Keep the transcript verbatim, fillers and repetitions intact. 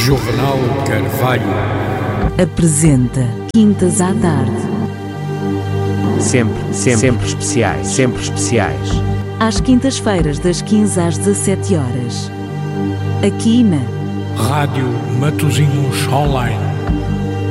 Jornal Carvalho apresenta Quintas à Tarde. Sempre, sempre, sempre especiais, sempre especiais. Às quintas-feiras, das quinze às dezassete horas. Aqui na Rádio Matosinhos Online.